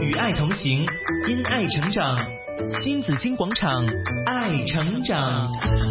与爱同行，因爱成长。新紫金广场，爱成长。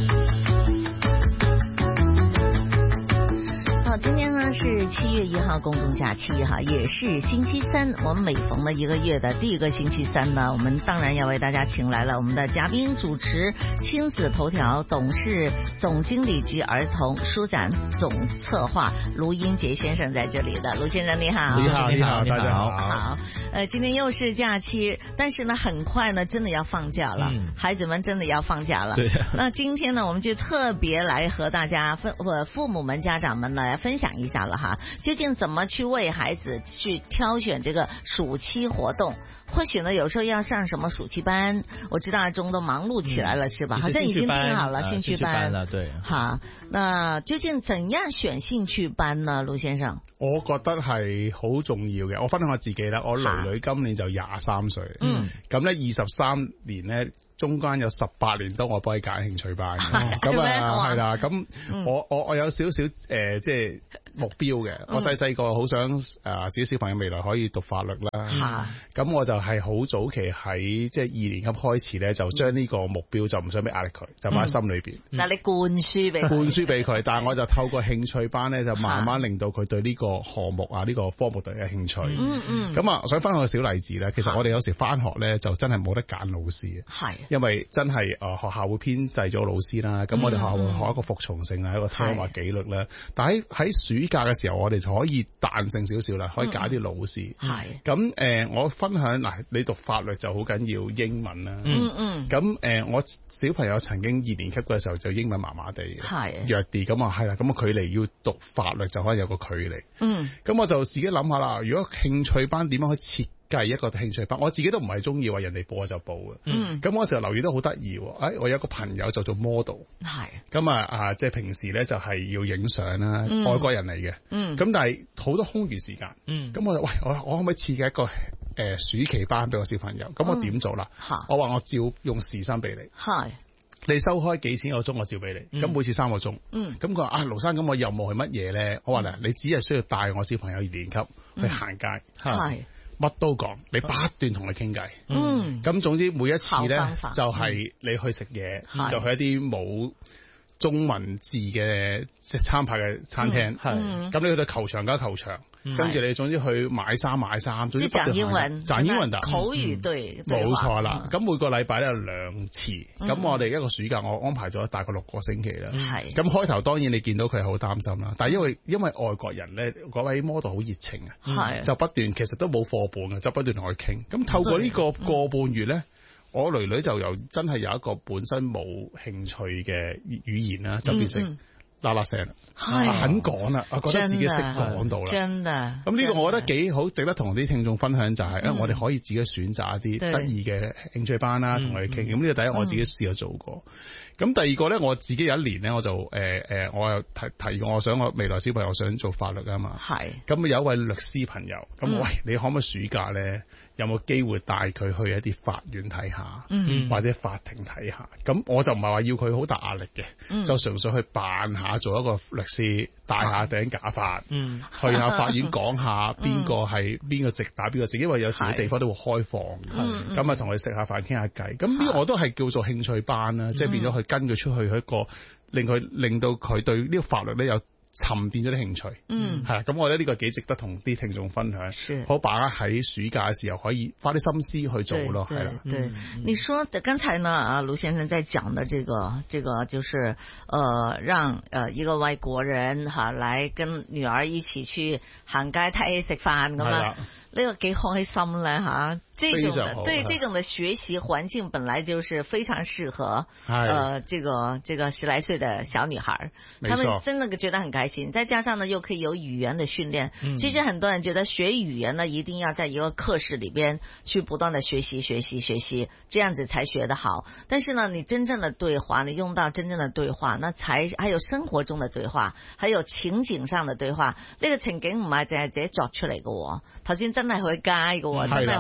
好，今天呢是7月1号公众假期哈，也是星期三。我们每逢了一个月的第一个星期三呢，我们当然要为大家请来了我们的嘉宾主持，亲子头条董事总经理及儿童书展总策划卢英杰先生在这里的。卢先生你好。 你好，你好， 你好大家好。 好，今天又是假期，但是呢，很快呢，真的要放假了，孩子们真的要放假了。 对。 那今天呢，我们就特别来和大家父母们、家长们来分享一下了哈，究竟怎么去为孩子去挑选这个暑期活动？或许呢，有时候要上什么暑期班，我知道阿中都忙碌起来了，是吧？好像已经定好了兴趣班了，对。 好，那究竟怎样選興趣班呢，盧先生？ 我覺得係好重要嘅。我分享我自己啦，我女女今年就23歲，咁咧23年咧。中間有18年都我幫佢揀興趣班，咁係啦，咁我有少少即係目標嘅。我細個好想自己小朋友未來可以讀法律啦，咁我就係好早期喺即係2年級開始咧，就將呢個目標就唔想俾壓力佢，就擺喺心裏邊。 但係你灌輸俾佢， 但係我就透過興趣班咧，就慢慢令到佢對呢個項目啊呢個科目特別有興趣。咁啊，想分享個小例子咧，其實我哋有時返學咧就真係冇得揀老師，係。因為真係學校會編制咗老師啦，咁我哋學校會學一個服從性啊，一個聽話紀律啦。但喺暑假嘅時候，我哋就可以彈性少少啦，可以揀啲老師。係咁我分享嗱，你讀法律就好緊要英文啦。咁我小朋友曾經2年級嘅時候就英文麻麻地嘅，弱啲咁啊，係啦，咁啊距離要讀法律就可能有個距離。咁我就自己諗下啦，如果興趣班點樣去設計一個興趣班，我自己都唔係中意話人哋報就報嘅。咁嗰時候留意都好得意，我有個朋友就做 model， 咁即係平時咧就係要影相啦，外國人嚟嘅，咁但係好多空餘時間，咁我就我可唔可以設計一個暑期班俾我小朋友？咁我點做啦？我話我照用時薪俾你，你收開幾錢個鐘我照俾你，咁每次3個鐘，咁佢話盧生，咁我任務係乜嘢咧？我話你只係需要帶我小朋友2年級去行街，乜都講，你不斷同佢傾偈。咁總之每一次咧就係你去食嘢，就去一啲冇中文字嘅即係餐牌嘅餐廳。咁你去到球場加球場，跟住你總之去買衫，總之講英文口語對， 冇錯啦。咁每個禮拜咧有2次，咁我哋一個暑假我安排咗大概6個星期啦。咁開頭當然你見到佢係好擔心啦，但係因為外國人咧嗰位 model 好熱情啊，就不斷其實都冇課本嘅，就不斷同佢傾。咁透過呢個半月咧，我女女就真係有一個本身冇興趣嘅語言啦，就變成啦啦聲，肯講啦，我覺得自己識講到啦。真嘅。咁呢個我覺得幾好，值得同啲聽眾分享就係，我哋可以自己選擇一啲得意嘅興趣班啦，同佢哋傾。咁呢個第一我自己試過做過。咁第二個咧，我自己有一年咧，我就我又提過，我想我未來小朋友想做法律啊嘛。咁有一位律師朋友，咁喂，你可唔可以暑假咧有冇機會帶佢去一啲法院睇下，或者法庭睇下？咁我就唔係話要佢好大壓力嘅，就純粹去扮下做一個律師，戴下頂假髮，去下法院講下邊個直打邊個直，因為有時啲地方都會開放，咁啊同佢食下飯傾下偈。咁呢個我都係叫做興趣班啦，即係變咗去跟佢出去一個令到佢對呢個法律咧有沉澱咗啲興趣，係啦，咁我覺得呢個幾值得同啲聽眾分享，好把握喺暑假嘅時候可以花啲心思去做咯，係啦。 對，你說的剛才呢，盧先生在講的這個就是讓一個外國人來跟女兒一起去行街睇戲食飯咁啊，呢個幾開心咧嚇。這種的學習環境本來就是非常適合這個10來歲的小女孩，他們真的覺得很開心，再加上呢又可以有語言的訓練。其實很多人覺得學語言呢一定要在一個課室裏邊去不斷的學習，這樣子才學得好。但是呢，你真正的對話，你用到真正的對話，那還有生活中的對話，還有情景上的對話。呢個情景唔係淨係自己作出嚟嘅，頭先真係去街嘅，真係去叫嘢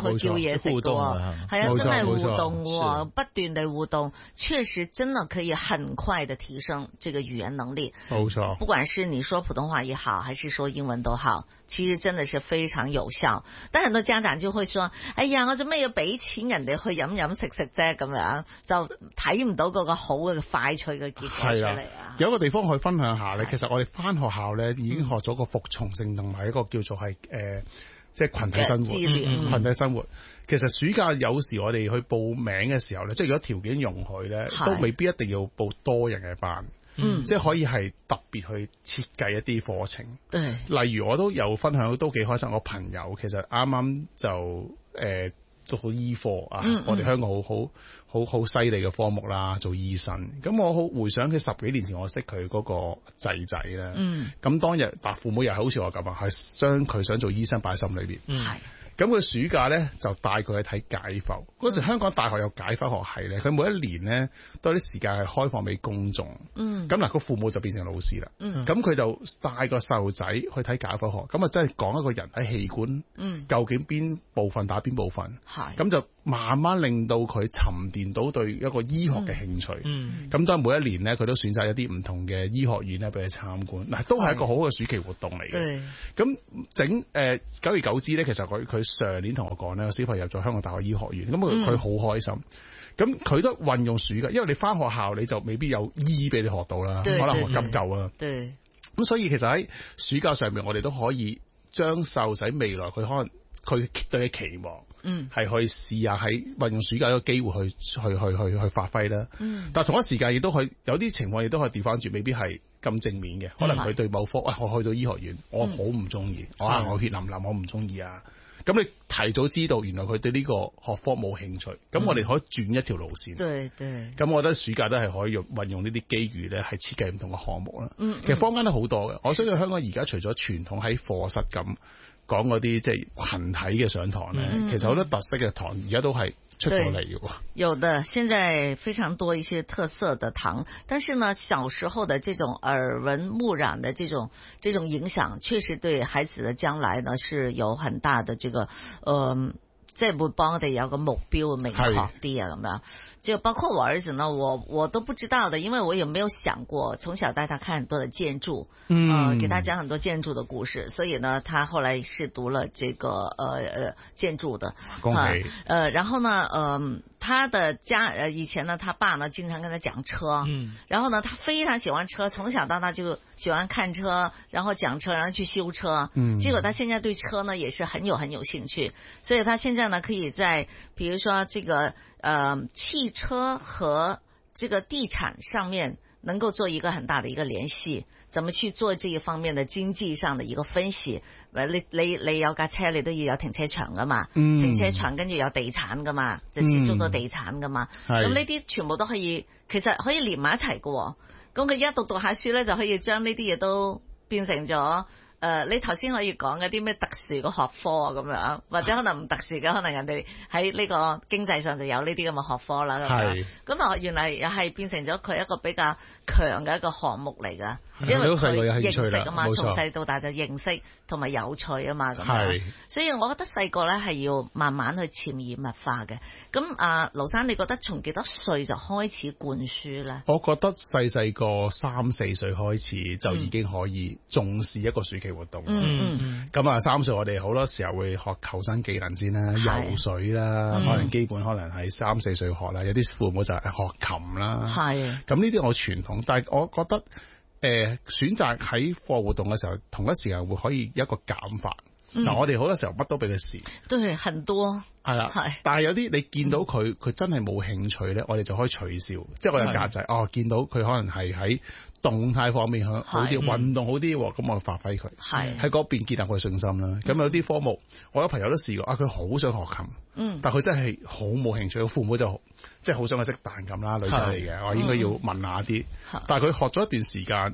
嘢食嘅，係啊，真係互動嘅，不斷地互動，確實真的可以很快的提升這個語言能力。 冇錯， 不管是你說普通話也好，還是說英文都好，其實真的是非常有效。但很多家長就會說：哎呀，我做咩要俾錢人哋去飲飲食食啫？咁樣就睇唔到嗰個好嘅快脆嘅結果出嚟啊！ 有一個地方可以分享下咧，其實我哋翻學校咧已經學咗個服從性同埋一個叫做係即係群體生活。群體生活其實暑假有時我哋去報名嘅時候咧，即係如果條件容許咧，都未必一定要報多人嘅班。即係可以係特別去設計一啲課程。例如我都有分享，都幾開心。我朋友其實啱啱就做好醫科啊，我哋香港好犀利嘅科目啦，做醫生。咁我好回想起10幾年前我識佢嗰個仔咧。咁當日父母又係好似我咁啊，係將佢想做醫生擺喺心裏邊。咁佢暑假咧就帶佢去睇解剖。嗰時香港大學有解剖學系咧，佢每一年咧都有啲時間係開放俾公眾。咁嗱，個父母就變成老師啦。咁佢就帶個細路仔去睇解剖學，咁啊真係講一個人喺器官，究竟邊部分打邊部分。咁就慢慢令到佢沉澱到對一個醫學嘅興趣。咁當然每一年咧，佢都選擇一啲唔同嘅醫學院咧俾佢參觀。嗱，都係一個好嘅暑期活動嚟嘅。咁久而久之咧，其實佢上年同我講咧，個小朋友入咗香港大學醫學院，咁佢好開心。咁佢都運用暑假，因為你翻學校你就未必有醫俾你學到啦，可能學急救啊。咁所以其實喺暑假上面，我哋都可以將細路仔未來佢可能佢對嘅期望，係去試下喺運用暑假一個機會去發揮啦。但係同一時間亦都可以有啲情況，亦都可以調翻轉，未必係咁正面嘅。可能佢對某科，我去到醫學院，我好唔中意，我血淋淋，我唔中意啊。咁你提早知道，原來佢對呢個學科冇興趣，咁我哋可以轉一條路線。咁我覺得暑假都係可以運用呢啲機遇咧，係設計唔同嘅項目啦。其實坊間都好多嘅，我相信香港而家除咗傳統喺課室咁講嗰啲即係群體嘅上堂咧，其實好多特色嘅堂而家都係出咗嚟嘅。 有的，現在非常多一些特色的堂，但是呢，小時候的這種耳聞目染的這種影響，確實對孩子的將來呢是有很大的這個即係會幫我哋有個目標明確啲啊咁樣。就包括我兒子呢，我都不知道的，因為我也沒有想過，從小帶他看很多的建築，給他講很多建築的故事，所以呢，他後來是讀了這個建築的。 恭喜。 然後呢，他的以前呢，他爸呢經常跟他講車，然後呢，他非常喜歡車，從小到大就喜歡看車，然後講車，然後去修車。結果他現在對車呢也是很有興趣，所以他現在呢可以在，比如說這個汽車和這個地產上面能夠做一個很大的一個聯繫，怎麼去做這一方面的經濟上的一個分析？你有架車，你都要有停車場噶嘛？停車場跟住有地產噶嘛？就接觸到地產噶嘛？咁呢啲全部都可以，其實可以連埋一齊噶。咁佢一讀下書咧，就可以將呢啲嘢都變成咗。你頭先可以講嗰啲咩特殊嘅學科啊咁樣，或者可能唔特殊嘅，可能人哋喺呢個經濟上就有呢啲咁嘅學科啦咁樣。咁啊，原來又係變成咗佢一個比較強嘅一個項目嚟㗎，因為佢認識啊嘛，從細到大就認識同埋有趣啊嘛咁樣。所以我覺得細個咧係要慢慢去潛移默化嘅。咁盧生，你覺得從幾多歲就開始灌輸咧？ 我覺得細個3、4歲開始就已經可以重視一個暑期活動。咁3歲我哋好多時候會學求生技能先啦，游水啦，可能基本可能係3、4歲學啦，有啲父母就係學琴啦。咁呢啲我傳統，但係我覺得選擇喺課活動嘅時候，同一時間會可以一個減法。嗱，我哋好多時候乜都俾佢試， 對，很多係啦，但係有啲你見到佢真係冇興趣咧，我哋就可以取消。即係我有價值見到佢可能係喺動態方面好啲，運動好啲，咁我發揮佢，喺嗰邊建立佢信心啦。咁有啲科目，我有朋友都試過，佢好想學琴，但佢真係好冇興趣，父母就即係好想佢識彈琴啦，女仔嚟嘅，我應該要問下啲，但係佢學咗一段時間。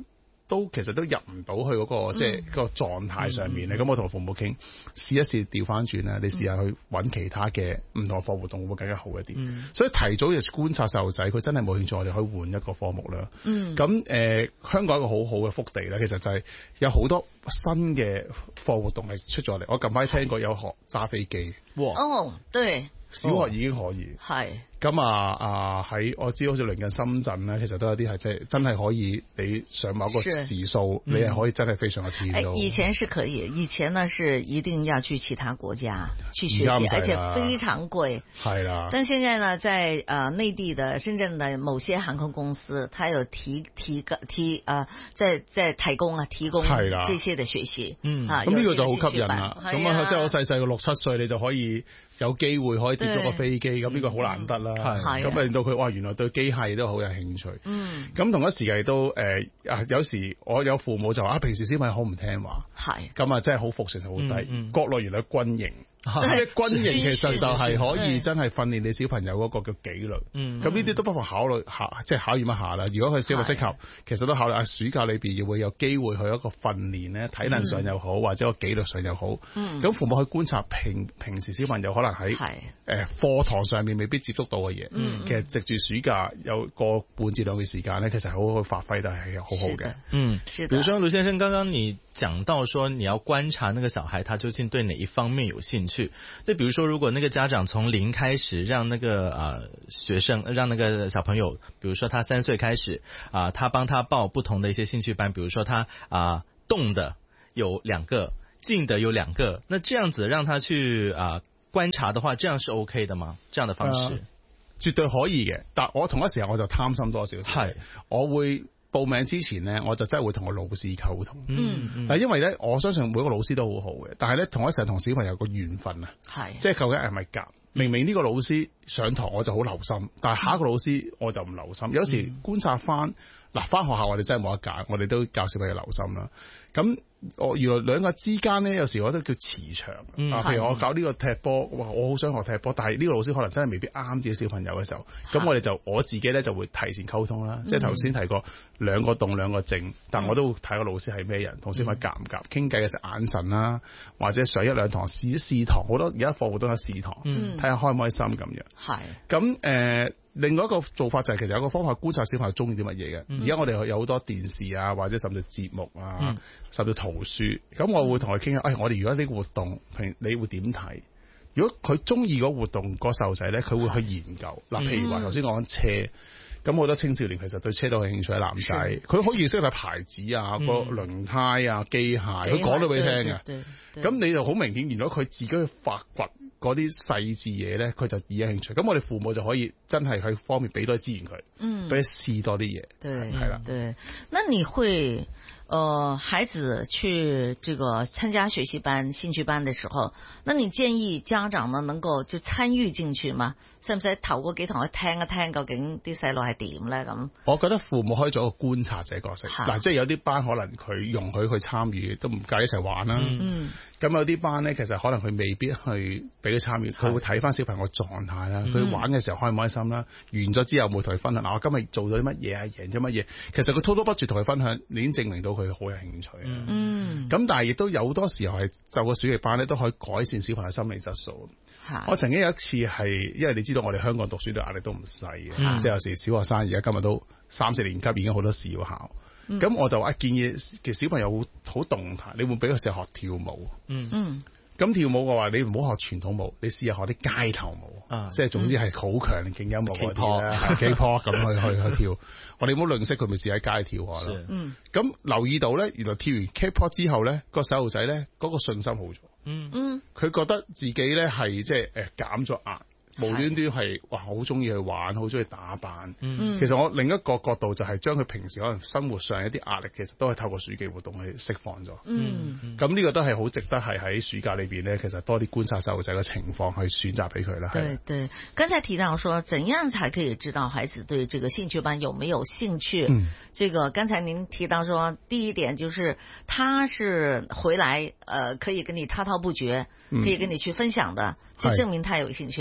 都其實都入唔到去嗰個即係個狀態上面咧。咁我同父母傾，試一試調翻轉啦，你試下去揾其他嘅唔同課活動會更加好一啲。所以提早就觀察細路仔，佢真係冇興趣，我哋可以換一個科目啦。咁香港一個好好嘅福地咧，其實就係有好多新嘅課活動係出咗嚟。我近排聽過有學揸飛機。 哦，對， 小學已經可以。係。咁喺我知好似鄰近深圳咧，其實都有啲係即係真係可以，你上某個時數，你係可以真係非常嘅見到。 以前是可以，以前呢是一定要去其他國家去學習，而且非常貴。係啦。但現在呢，在內地的深圳的某些航空公司，它有提供這些的學習。咁呢個就好吸引啦。咁啊，即係我細細個6、7歲，你就可以有機會可以跌咗個飛機，咁呢個好難得啦。咁啊令到佢原來對機械都好有興趣。咁同一時間都有時我有父母就話平時小朋友好唔聽話，咁啊真係好服從性好低。國內原來軍營。軍營其實就係可以真係訓練你小朋友嗰個叫紀律。咁呢啲都不妨考慮即係考驗一下啦。如果佢小朋友適合，其實都考慮暑假裏邊會有機會去一個訓練咧，體能上又好，或者個紀律上又好。咁父母去觀察平時小朋友可能喺課堂上面未必接觸到嘅嘢，其實藉住暑假有個半至2個月時間咧，其實好好發揮，都係好好嘅。 比如說盧先生，剛剛你講到說你要觀察那個小孩他究竟對哪一方面有興趣。那比如說如果那個家長從0開始讓那個學生讓那個小朋友，比如說他3歲開始他幫他報不同的一些興趣班，比如說他動的有2個，靜的有2個，那這樣子讓他去觀察的話，這樣是 OK 的嗎？這樣的方式絕對可以嘅，但我同一時間我就貪心多少少，我會報名之前呢，我就真係會同個老師溝通。因為咧，我相信每個老師都好好嘅，但係咧同一時間同小朋友個緣分啊，即係究竟係咪夾？明明呢個老師上堂我就好留心，但係下一個老師我就唔留心。有時觀察翻翻學校我哋真係冇得揀，我哋都教小朋友留心啦。咁原來兩個之間咧，有時我覺得叫磁場。譬如我搞呢個踢波，哇！我好想學踢波，但係呢個老師可能真係未必啱自己小朋友嘅時候，咁我自己咧就會提前溝通啦。即係頭先提過2個動2個靜，但我都睇個老師係咩人，同小朋友夾唔夾，傾偈嘅時候眼神啦，或者上1、2堂試堂，好多而家課活都有試堂，睇下開唔開心咁樣。咁另外一個做法就係其實有個方法觀察小朋友中意啲乜嘢嘅。而家我哋有好多電視啊，或者甚至節目啊，甚至圖書。咁我會同佢傾下，我哋如果呢個活動，你會點睇？如果佢中意嗰活動，個細路仔咧，佢會去研究。譬如話頭先講車，咁好多青少年其實對車都有興趣嘅男仔，佢可以識睇牌子啊、個輪胎啊、機械，佢講到俾你聽嘅。咁你就好明顯，如果佢自己去發掘嗰啲細緻嘢咧，佢就已經興趣。咁我哋父母就可以真係去方面俾多啲資源佢，俾佢試多啲嘢。係啦。 對，那你會孩子去這個參加學習班、興趣班的時候，那你建議家長呢能夠就參與進去嗎？使唔使頭嗰幾堂去聽一聽，究竟啲細路係點咧？咁我覺得父母可以做一個觀察者角色。即係有啲班可能佢容許佢參與，都唔介意一齊玩啦。咁有啲班咧，其實可能佢未必去俾佢參與，佢會睇翻小朋友嘅狀態啦。佢玩嘅時候開唔開心啦？完咗之後會同佢分享，我今日做咗啲乜嘢啊？贏咗乜嘢？其實佢滔滔不絕同佢分享，已經證明到佢好有興趣。咁但係亦都有好多時候係就個暑期班咧，都可以改善小朋友心理質素。我曾經有一次係，因為你知道我哋香港讀書嘅壓力都唔細嘅，即係有時小學生而家今日都3、4年級已經好多事要考。咁我就建議其實小朋友好動態，你會俾佢試下學跳舞。咁跳舞嘅話，你唔好學傳統舞，你試下學啲街頭舞。即係總之係好強勁音樂嗰啲咧，K-pop 咁去跳。我哋唔好吝嗇佢，咪試喺街跳下咯。咁留意到咧，原來跳完 K-pop 之後咧，個細路仔咧嗰個信心好咗。佢覺得自己咧係即係減咗壓。無端端係好中意去玩，好中意打扮。其實我另一個角度就係將佢平時可能生活上一啲壓力，其實都係透過暑期活動去釋放咗。咁呢個都係好值得係喺暑假裏邊咧，其實多啲觀察細路仔嘅情況去選擇俾佢啦。 對，剛才提到說，怎樣才可以知道孩子對這個興趣班有沒有興趣？這個剛才您提到說，第一點就是他是回來可以跟你滔滔不絕，可以跟你去分享的，就證明他有興趣。 冇錯。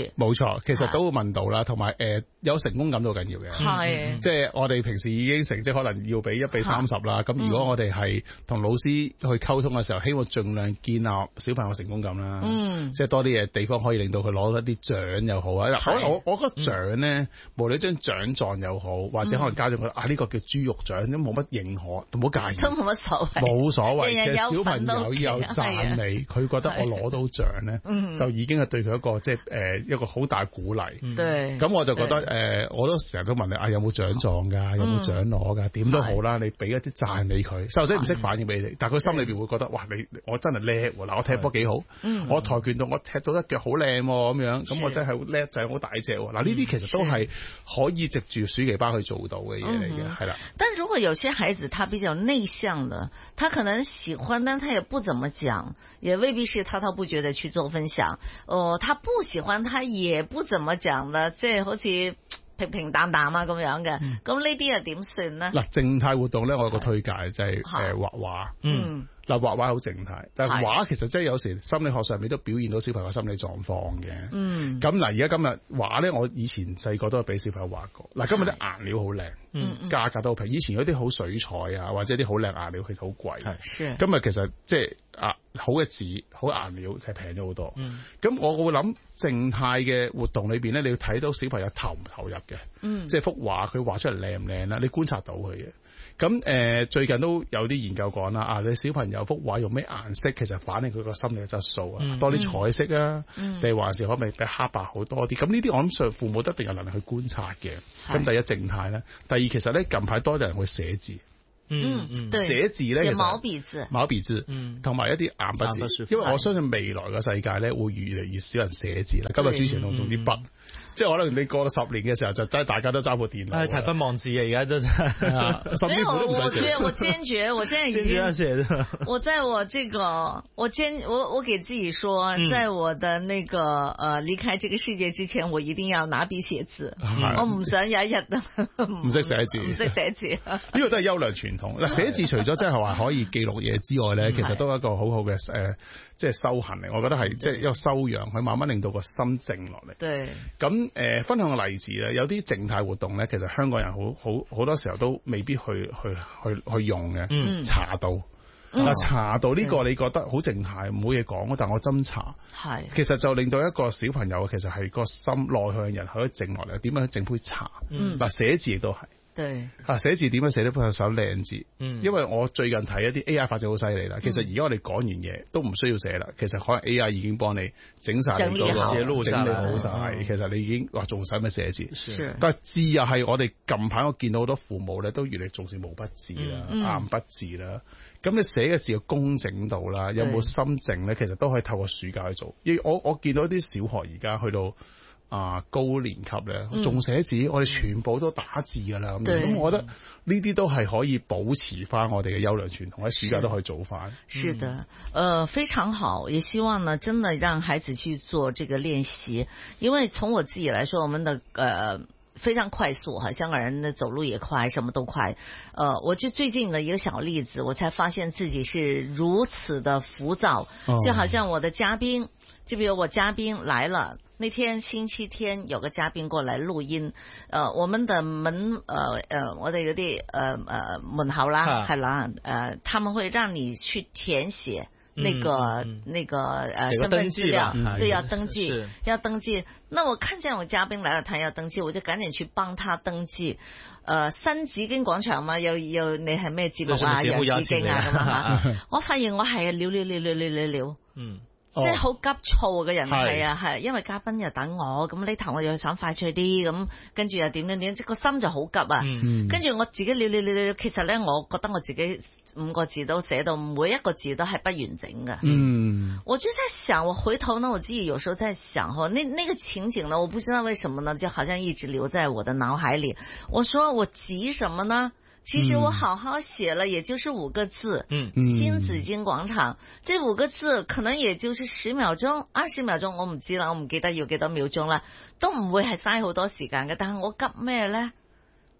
錯，其實都會問到啦，同埋有成功感都緊要嘅。係，即係我哋平時已經成績可能要俾1:30啦。咁如果我哋係同老師去溝通嘅時候，希望盡量建立小朋友成功感啦。即係多啲嘢地方可以令到佢攞一啲獎又好啊。我覺得獎咧，無論張獎狀又好，或者可能家長覺得呢個叫豬肉獎都冇乜認可，都冇介意， 都冇乜所謂， 冇所謂嘅。小朋友有讚美，佢覺得我攞到獎咧，就已經係對佢一個即係一個好大鼓勵。對，咁我就覺得我都成日都問你有冇獎狀㗎，有冇獎攞㗎？點都好啦，你俾一啲讚美佢。細路仔唔識反應俾你，但係佢心裏邊會覺得哇，我真係叻喎！嗱，我踢波幾好，我跆拳道我踢到一腳好靚咁樣，咁我真係好叻仔，好大隻喎！嗱，呢啲其實都係可以藉住暑期班去做到嘅嘢嚟嘅，係啦。 但如果有些孩子他比較內向的，他可能喜歡，但他也不怎麼講，也未必是滔滔不絕的去做分享。他不喜歡，他也不怎麼講的，即係好似平平淡淡啊咁樣嘅。咁呢啲又點算呢？ 嗱，靜態活動咧，我有個推介就係畫畫。嗱，畫畫好靜態，但係畫其實真係有時心理學上面都表現到小朋友心理狀況嘅。咁嗱，而家今日畫咧，我以前細個都係俾小朋友畫過。嗱，今日啲顏料好靚，價格都好平。以前嗰啲好水彩啊，或者啲好靚顏料其實好貴。今日其實即係好嘅紙、好顏料其實平咗好多。咁我會諗靜態嘅活動裏邊咧，你要睇到小朋友投唔投入嘅。即係幅畫佢畫出嚟靚唔靚啦，你觀察到佢嘅。咁最近都有啲研究講啦，你小朋友幅畫用咩顏色，其實反映佢個心理嘅質素啊，多啲彩色啊，定還是可唔可以比黑白好多啲？咁呢啲我諗上父母一定有能力去觀察嘅。咁第一靜態咧，第二其實咧近排多啲人會寫字。寫字咧， 毛筆字， 同埋一啲硬筆字，因為我相信未來嘅世界咧會越嚟越少人寫字啦。今日主持人用啲筆。即係可能你過咗10年嘅時候，就真係大家都揸部電腦。提筆忘字啊！而家真係，甚至乎都唔使寫。 我堅決，我現在已經我在我這個，我給自己說，在我的那個離開這個世界之前，我一定要拿筆寫字。我唔想有一日唔識寫字， 唔識寫字。 呢個都係優良傳統。嗱，寫字除咗真係話可以記錄嘢之外咧，其實都係一個好好嘅即係修行嚟。我覺得係即係一個修養，佢慢慢令到個心靜落嚟。對。咁分享個例子咧，有啲靜態活動咧，其實香港人好多時候都未必去用嘅。茶道，茶道呢個你覺得好靜態，冇嘢講，但我斟茶，其實就令到一個小朋友其實係個心內向人可以靜落嚟，點樣去整杯茶？嗱，寫字亦都係。對，寫字點樣寫得出手靚字？因為我最近睇一啲 AI 發展好犀利啦。其實而家我哋講完嘢都唔需要寫啦，其實可能 AI 已經幫你整晒你嗰個自己整理好晒。其實你已經話仲使咩寫字？但係字又係我哋近排我見到好多父母咧都越嚟重視毛筆字啦、硬筆字啦。咁你寫嘅字嘅工整度啦，有冇心靜咧？其實都可以透過暑假去做。我見到啲小學而家去到高年級咧，仲寫字，我哋全部都打字噶啦。咁我覺得呢啲都係可以保持翻我哋嘅優良傳統，喺暑假都可以做翻。 是的，非常好，也希望呢，真的讓孩子去做這個練習。因為從我自己來說，我們的非常快速哈，香港人的走路也快，什麼都快。我就最近的一個小例子，我才發現自己是如此的浮躁，就好像我的嘉賓，就比如我嘉賓來了。那天星期天有個嘉賓過來錄音，我們的門我哋嗰啲門口啦，係啦，他們會讓你去填寫那個身份資料，對，要登記。那我看見我嘉賓來了，他要登記，我就趕緊去幫他登記。新紫荊廣場嘛，有你係咩節目啊？有紫荊啊咁啊吓，我發現我係了。即係好急躁嘅人係，因為嘉賓又等我，咁呢頭我又想快脆啲，咁跟住又點，即個心就好急啊。跟住我自己了，其實咧，我覺得我自己5個字都寫到每一個字都係不完整嘅。我就在想，我回頭呢，我自己有時候在想，那個情景呢，我不知道為什麼呢，就好像一直留在我的腦海裡。我說我急什麼呢？其實我好好寫了，也就是5個字。新紫荊廣場，這5個字可能也就是10秒鐘、20秒鐘，我唔知啦，我唔記得要幾多秒鐘啦，都唔會係嘥好多時間嘅。但係我急咩咧？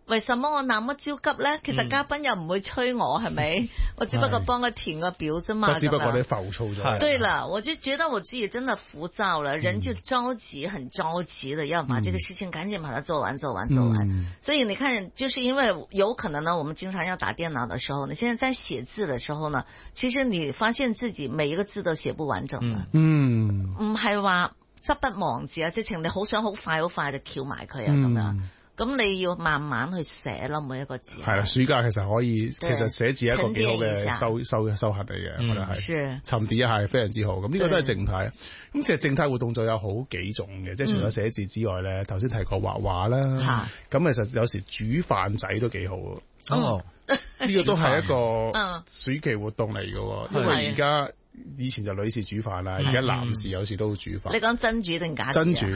為什麼我那麼焦急咧？其實嘉賓又唔會催我，係咪？我只不過幫佢填個表啫嘛。 只不過你浮躁咗。 對了，我就覺得我自己真的浮躁了，人就着急，很着急的要把這個事情趕緊把它做完。所以你看，就是因為有可能呢，我們經常要打電腦的時候呢，現在在寫字的時候呢，其實你發現自己每一個字都寫不完整的。唔係話執筆忘字啊，直情你好想好快就翹埋佢啊咁樣。咁你要慢慢去寫咯，每一個字。係啊， 暑假其實可以，其實寫字係一個幾好嘅收穫嚟嘅，我覺得係。沉澱一下係非常之好。咁呢個都係靜態。咁其實靜態活動就有好幾種嘅，即係除咗寫字之外咧，頭先提過畫畫啦。咁其實有時煮飯仔都幾好。哦，呢個都係一個暑期活動嚟嘅，因為而家。以前就女士煮飯啦，而家男士有時都會煮飯。你講真煮定假煮？ 真煮。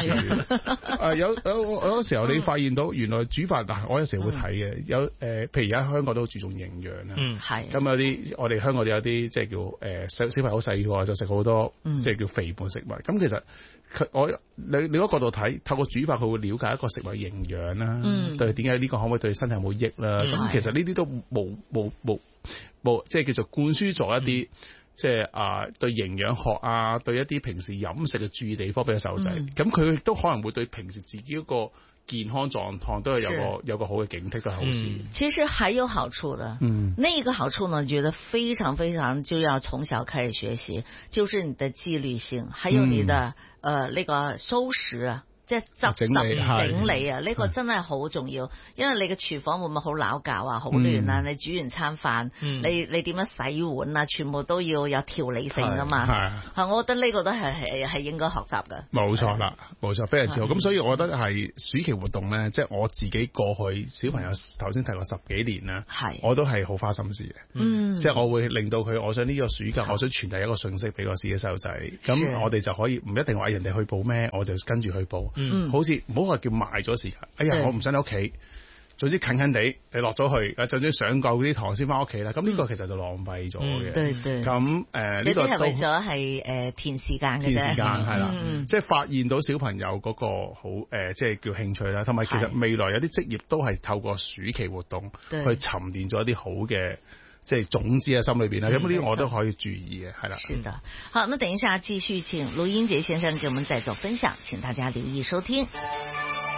有時候你發現到原來煮飯，但係我有時會睇嘅，有譬如而家香港都好注重營養啦。係。咁有啲我哋香港有啲即係叫小朋友好細個就食好多即係叫肥胖食物。咁其實你嗰個角度睇，透過煮飯佢會了解一個食物營養啦，對點解呢個可唔可以對身體有冇益啦？咁其實呢啲都冇即係叫做灌輸咗一啲。即係對營養學啊，對一啲平時飲食嘅注意地方俾個細路仔，咁佢亦都可能會對平時自己嗰個健康狀況都係有個好嘅警惕都係好事。 其實還有好處的，那一個好處呢，覺得非常非常就要從小開始學習，就是你的紀律性，還有你的那個收拾啊。即係執拾整理啊！呢個真係好重要，因為你嘅廚房會唔會好攪搞啊、好亂啊？你煮完餐飯，你點樣洗碗啊？全部都要有條理性噶嘛。係，我覺得呢個都係應該學習嘅。冇錯啦， 冇錯，非常之好。咁所以我覺得係暑期活動咧，即係我自己過去小朋友頭先提過10幾年啦，我都係好花心思嘅。即係我會令到佢，我想呢個暑假，我想傳遞一個訊息俾我自己細路仔。咁我哋就可以唔一定話人哋去報咩，我就跟住去報。好似唔好話叫賣咗時間，哎呀，我唔想喺屋企，總之近地，你落咗去，就算上夠啲堂先翻屋企啦。咁呢個其實就浪費咗嘅。對。咁呢個係為咗係填時間嘅啫。填時間係啦，即係發現到小朋友嗰個好即係叫興趣啦，同埋其實未來有啲職業都係透過暑期活動去沉澱咗一啲好嘅。即係種子喺心裏邊啦，咁呢啲我都可以注意嘅，係啦。 是的，好，那等一下繼續請盧英傑先生給我們再做分享，請大家留意收聽。